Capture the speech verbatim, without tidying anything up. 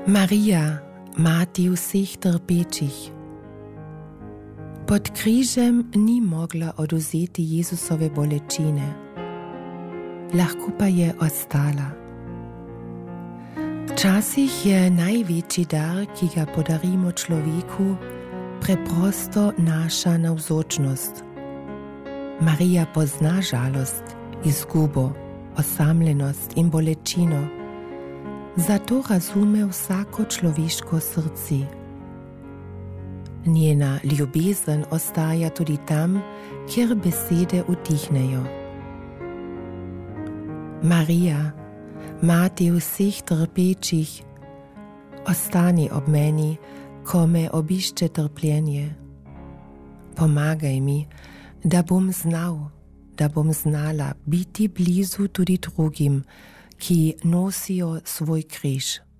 Marija, mati vseh trpečih. Pod križem ni mogla oduzeti Jezusove bolečine, lahko pa je ostala. Včasih je največji dar, ki ga podarimo človeku, preprosto naša navzočnost. Marija pozna žalost, izgubo, osamljenost in bolečino, zato razume vsako človeško srce. Njena ljubezen ostaja tudi tam, kjer besede utihnejo. Marija, mati vseh trpečih, ostani ob meni, ko me obišče trpljenje. Pomagaj mi, da bom znal, da bom znala biti blizu tudi drugim, ki nosijo svoj križ.